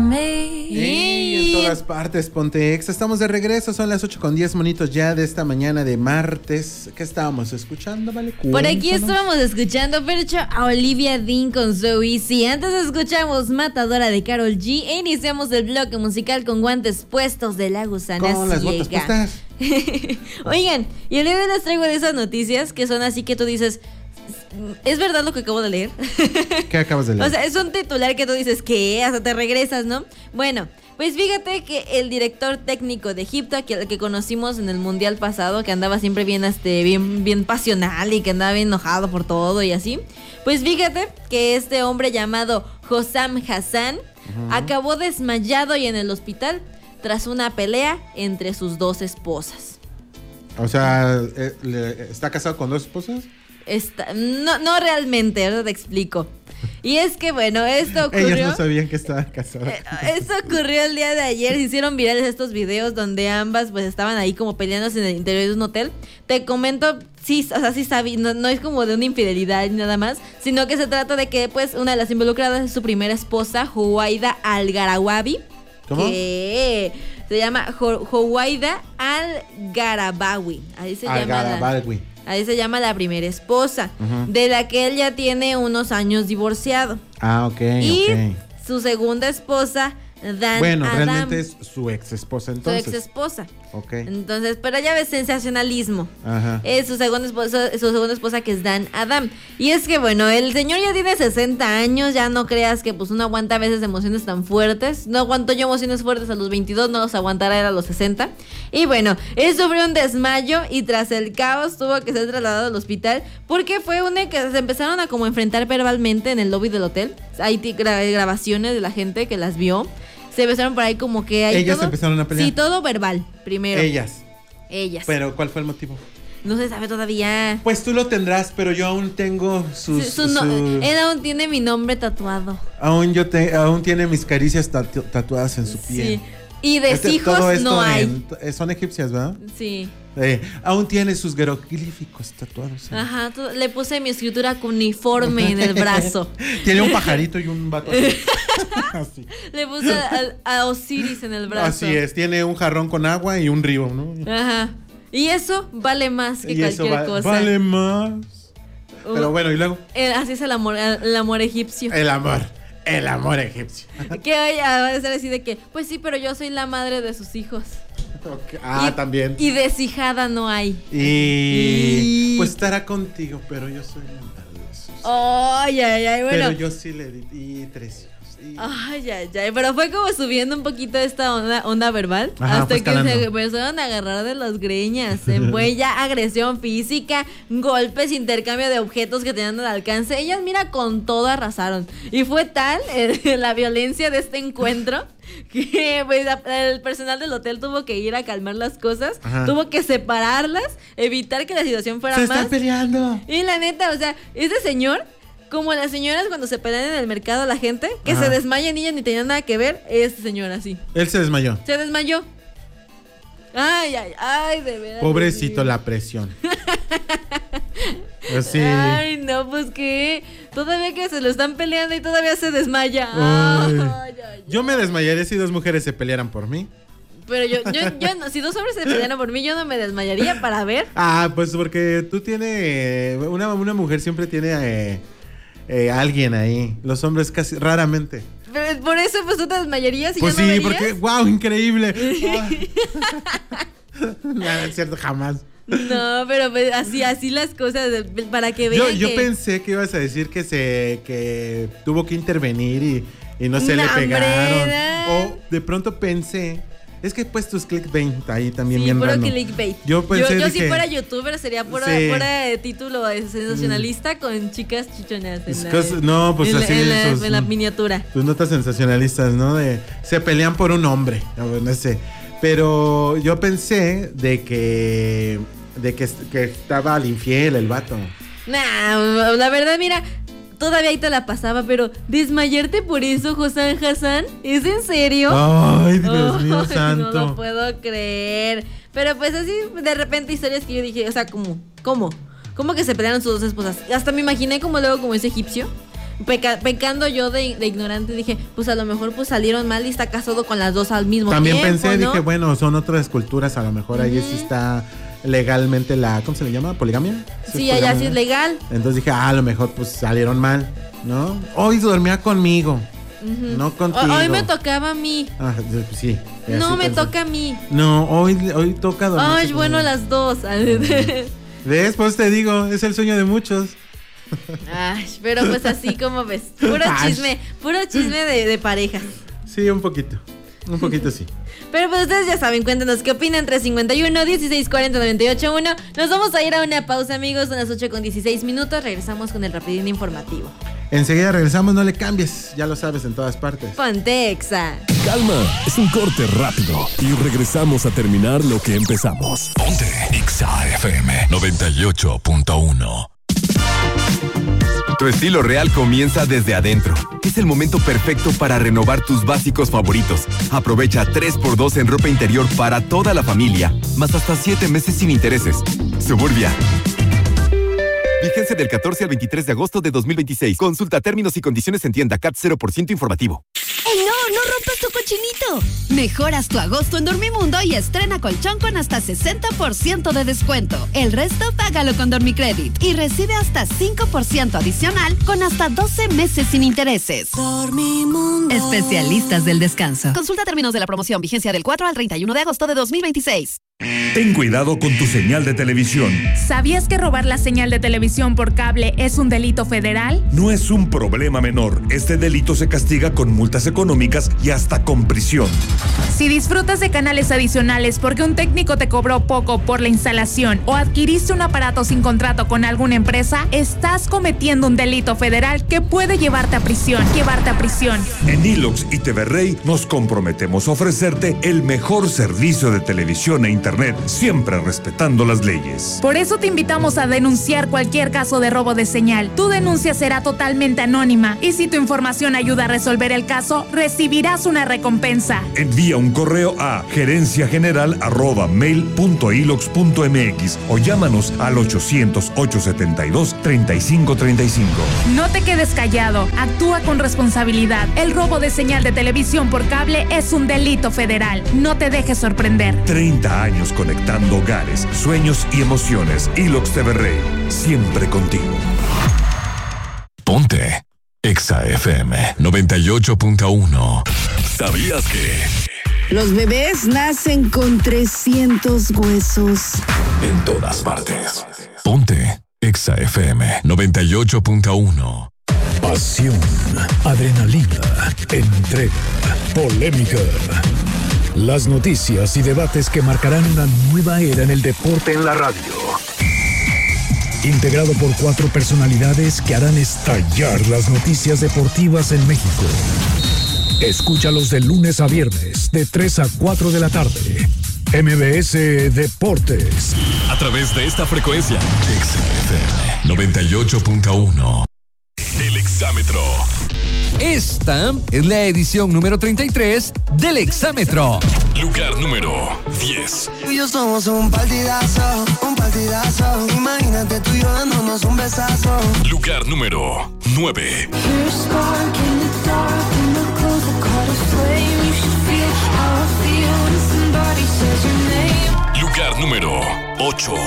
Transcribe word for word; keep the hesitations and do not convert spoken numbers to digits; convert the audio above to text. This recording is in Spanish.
me. Y en todas partes, Pontex. Estamos de regreso, son las ocho con diez monitos ya de esta mañana de martes. ¿Qué estábamos escuchando, vale? Por aquí estábamos escuchando, Percho, a Olivia Dean con So Easy. Antes escuchamos Matadora de Karol G e iniciamos el bloque musical con Guantes Puestos de La Gusana Ciega. Con las botas puestas. Oigan, y el día de hoy les traigo de esas noticias que son así que tú dices, ¿es verdad lo que acabo de leer? ¿Qué acabas de leer? O sea, es un titular que tú dices, ¿qué? Hasta te regresas, ¿no? Bueno, pues fíjate que el director técnico de Egipto, que, que conocimos en el mundial pasado, que andaba siempre bien, este, bien, bien pasional y que andaba bien enojado por todo y así, pues fíjate que este hombre llamado Hossam Hassan uh-huh. acabó desmayado y en el hospital tras una pelea entre sus dos esposas. O sea, ¿está casado con dos esposas? Está, no, no realmente, ahora te explico. Y es que bueno, esto ocurrió. Ellas no sabían que estaban casadas. Esto ocurrió el día de ayer. Se hicieron virales estos videos donde ambas pues estaban ahí como peleándose en el interior de un hotel. Te comento, sí, o sea, sí sabí, no, no es como de una infidelidad ni nada más, sino que se trata de que pues una de las involucradas es su primera esposa, Huwaida Al-Garawabi. ¿Cómo? Que se llama Huwaida Al-Garabawi. Ahí se llama la, ahí se llama la primera esposa, uh-huh. de la que él ya tiene unos años divorciado. Ah, ok, y ok. su segunda esposa, Dan Bueno, Adam, realmente es su ex esposa entonces. Su ex esposa. Ok. Entonces, pero ya ves, sensacionalismo. Ajá. Es su segunda esposa, su segunda esposa que es Dan Adam. Y es que bueno, el señor ya tiene sesenta años, ya no creas que pues uno aguanta a veces emociones tan fuertes. No aguanto yo emociones fuertes a los veintidós, no los aguantará él a los sesenta. Y bueno, él sufrió un desmayo y tras el caos tuvo que ser trasladado al hospital porque fue una que se empezaron a como enfrentar verbalmente en el lobby del hotel. Hay gra- grabaciones de la gente que las vio. Se empezaron por ahí como que hay Ellas todo, empezaron a pelear. Sí, todo verbal, primero. Ellas. Ellas. Pero ¿cuál fue el motivo? No se sabe todavía. Pues tú lo tendrás, pero yo aún tengo sus... Su, su no, sus... Él aún tiene mi nombre tatuado. Aún yo te, aún tiene mis caricias tatu- tatuadas en su piel. Sí. Y de este, hijos todo esto no hay. En, son egipcias, ¿verdad? Sí. Eh, aún tiene sus jeroglíficos tatuados. ¿eh? Ajá, tú, le puse mi escritura cuneiforme en el brazo. Tiene un pajarito y un vato así. Así. Le puse a, a Osiris en el brazo. Así es, tiene un jarrón con agua y un río, ¿no? Ajá. Y eso vale más que y cualquier va, cosa. Vale más. Uh, Pero bueno, y luego. El, así es el amor, el amor egipcio. El amor. El amor egipcio. Que hoy va a ser así de que, pues sí, pero yo soy la madre de sus hijos. Okay. Ah, y, también. Y deshijada no hay. Y, y pues estará contigo, pero yo soy la madre de sus hijos. Ay, ay, ay, bueno. Pero yo sí le di y tres hijos. Y... Ay, ay, ay, pero fue como subiendo un poquito esta onda, onda verbal. Ajá, hasta que calando. se empezaron a agarrar de las greñas. Fue ya agresión física, golpes, intercambio de objetos que tenían al alcance. Ellas, mira, con todo arrasaron. Y fue tal eh, la violencia de este encuentro que pues, el personal del hotel tuvo que ir a calmar las cosas. Ajá. Tuvo que separarlas, evitar que la situación fuera se más. Se están peleando. Y la neta, o sea, este señor... Como las señoras cuando se pelean en el mercado, la gente que Ajá. se desmayan y ella ni tenía nada que ver, este señor así. Él se desmayó. Se desmayó. Ay, ay, ay, de verdad. Pobrecito, la presión. Pues sí. Ay, no, pues que todavía que se lo están peleando y todavía se desmaya. Ay. Ay, ay, ay. Yo me desmayaría si dos mujeres se pelearan por mí. Pero yo, yo, yo no, si dos hombres se pelearan por mí, yo no me desmayaría para ver. Ah, pues porque tú tienes, una, una mujer siempre tiene eh, eh, alguien ahí. Los hombres casi, raramente. Pero por eso, pues tú te desmayarías y pues yo no sí, verías? porque, wow, increíble. Nada, es cierto, jamás. No, pero pues, así, así las cosas, para que vean. Yo, yo que... pensé que ibas a decir que se, que tuvo que intervenir y, y no se no, le pegaron. hombre, o de pronto pensé. Es que he puesto tus clickbait ahí también sí, bien puro raro. clickbait. Yo pensé Yo, yo dije, si fuera youtuber sería pura, sí. pura de título de sensacionalista mm. con chicas chichonas en la, cosas, no, pues en así la, en, la, esos, en la miniatura. Tus notas sensacionalistas, ¿no? De se pelean por un hombre, no, no sé. Pero yo pensé de que de que, que estaba al infiel el vato. Nah, la verdad, mira, todavía ahí te la pasaba, pero desmayarte por eso, Hossam Hassan, ¿es en serio? Ay, Dios oh, mío santo. No lo puedo creer. Pero pues así, de repente historias que yo dije, o sea, ¿cómo? ¿Cómo? ¿Cómo que se pelearon sus dos esposas? Hasta me imaginé como luego como ese egipcio, peca, pecando yo de, de ignorante, dije, pues a lo mejor pues salieron mal y está casado con las dos al mismo También tiempo. También pensé, ¿no? dije, bueno, son otras culturas, a lo mejor uh-huh. ahí sí está legalmente la, ¿cómo se le llama? ¿Poligamia? ¿Sí, sí allá sí es legal. Entonces dije, ah, a lo mejor pues salieron mal, ¿no? Hoy dormía conmigo. Uh-huh. No contigo. Hoy me tocaba a mí. Ah, sí. No, me pensé. toca a mí. No, hoy, hoy toca dormir. Ay, bueno, las dos. ¿Ves? Pues te digo, es el sueño de muchos. Ay, pero pues así como ves. Puro chisme, puro chisme de, de parejas. Sí, un poquito. Un poquito sí. Pero pues ustedes ya saben, cuéntenos qué opinan. Tres cincuenta y uno, dieciséis cuarenta, noventa y ocho uno. Nos vamos a ir a una pausa, amigos. Son las ocho con dieciséis minutos. Regresamos con el rapidín informativo. Enseguida regresamos, no le cambies. Ya lo sabes, en todas partes. Ponte Exa. Calma, es un corte rápido. Y regresamos a terminar lo que empezamos. Ponte Exa F M noventa y ocho punto uno. Tu estilo real comienza desde adentro. Es el momento perfecto para renovar tus básicos favoritos. Aprovecha tres por dos en ropa interior para toda la familia, más hasta siete meses sin intereses. Suburbia. Vigencia del catorce al veintitrés de agosto de dos mil veintiséis. Consulta términos y condiciones en tienda. C A T cero por ciento informativo. ¡Ey, no! ¡No rompas tu cochinito! Mejoras tu agosto en Dormimundo y estrena colchón con hasta sesenta por ciento de descuento. El resto págalo con Dormicredit y recibe hasta cinco por ciento adicional con hasta doce meses sin intereses. Dormimundo. Especialistas del descanso. Consulta términos de la promoción. Vigencia del cuatro al treinta y uno de agosto de dos mil veintiséis. Ten cuidado con tu señal de televisión. ¿Sabías que robar la señal de televisión por cable es un delito federal? No es un problema menor. Este delito se castiga con multas económicas y hasta con prisión. Si disfrutas de canales adicionales porque un técnico te cobró poco por la instalación o adquiriste un aparato sin contrato con alguna empresa, estás cometiendo un delito federal que puede llevarte a prisión. Llevarte a prisión. En Ilox y T V Rey nos comprometemos a ofrecerte el mejor servicio de televisión e internet. Internet, siempre respetando las leyes. Por eso te invitamos a denunciar cualquier caso de robo de señal. Tu denuncia será totalmente anónima y si tu información ayuda a resolver el caso, recibirás una recompensa. Envía un correo a gerencia general arroba mail punto ilox punto mx o llámanos al ochocientos, ochocientos setenta y dos, treinta y cinco treinta y cinco. No te quedes callado, actúa con responsabilidad. El robo de señal de televisión por cable es un delito federal. No te dejes sorprender. treinta años conectando hogares, sueños y emociones. Ilox T V Rey, siempre contigo. Ponte Exa F M noventa y ocho punto uno. ¿Sabías que los bebés nacen con trescientos huesos? En todas partes. Ponte Exa F M noventa y ocho punto uno. Pasión, adrenalina, entrega, polémica. Las noticias y debates que marcarán una nueva era en el deporte en la radio. Integrado por cuatro personalidades que harán estallar las noticias deportivas en México. Escúchalos de lunes a viernes, de tres a cuatro de la tarde. M B S Deportes. A través de esta frecuencia. Exa F M noventa y ocho punto uno. El Exámetro. Esta es la edición número treinta y tres del Exámetro. Lugar número diez. Tú y yo somos un partidazo, un partidazo. Imagínate tú y yo dándonos un besazo. Lugar número nueve. Lugar número ocho.